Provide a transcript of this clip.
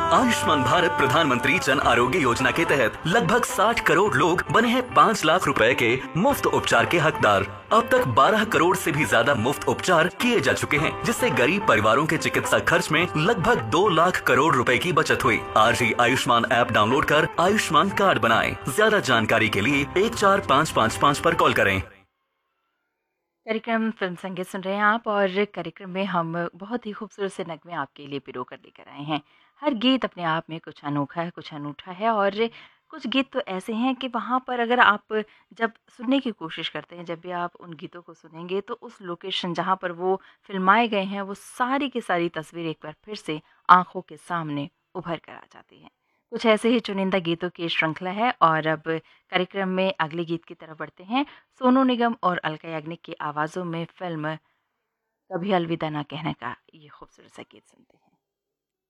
आयुष्मान भारत प्रधानमंत्री जन आरोग्य योजना के तहत लगभग 60 करोड़ लोग बने हैं 5 लाख रुपए के मुफ्त उपचार के हकदार। अब तक 12 करोड़ से भी ज्यादा मुफ्त उपचार किए जा चुके हैं, जिससे गरीब परिवारों के चिकित्सा खर्च में लगभग 2 लाख करोड़ रुपए की बचत हुई। आज ही आयुष्मान ऐप डाउनलोड कर आयुष्मान कार्ड बनाएं। ज्यादा जानकारी के लिए 14555 पर कॉल करें। कार्यक्रम फिल्म संगीत सुन रहे हैं आप, और कार्यक्रम में हम बहुत ही खूबसूरत से नगमे आपके लिए पिरो कर लेकर आए हैं। हर गीत अपने आप में कुछ अनोखा है, कुछ अनूठा है, और कुछ गीत तो ऐसे हैं कि वहाँ पर अगर आप जब सुनने की कोशिश करते हैं, जब भी आप उन गीतों को सुनेंगे तो उस लोकेशन जहाँ पर वो फिल्माए गए हैं, वो सारी की सारी तस्वीर एक बार फिर से आंखों के सामने उभर कर आ जाती हैं। कुछ ऐसे ही चुनिंदा गीतों की श्रृंखला है, और अब कार्यक्रम में अगले गीत की तरफ बढ़ते हैं। सोनू निगम और अलका याग्निक की आवाज़ों में फिल्म कभी अलविदा ना कहने का ये खूबसूरत सा गीत सुनते हैं।